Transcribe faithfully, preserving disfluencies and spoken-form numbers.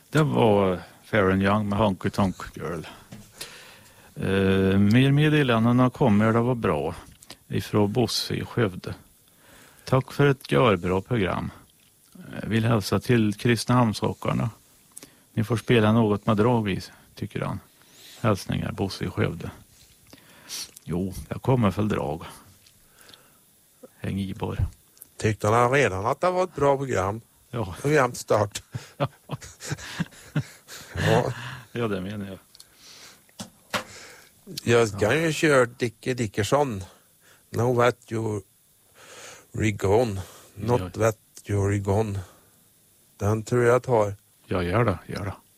Det var Fair and Young med Honky Tonk Girl. Uh, mer meddelandena kommer, det var bra. Ifrån Bosse i Skövde. Tack för ett görbra program. Jag vill hälsa till Kristinehamnsåkarna. Ni får spela något med drag i, tycker han. Hälsningar, Bosse i Skövde. Jo, jag kommer för drag. Häng i bara. Tyckte han redan att det var ett bra program? Ja. Och jämnt start. ja. ja, det menar jag. Jag kan ju köra Dicke Dickerson. No that you regone. Not ja. that you regone. Den tror jag tar. Ja, gör det, gör det.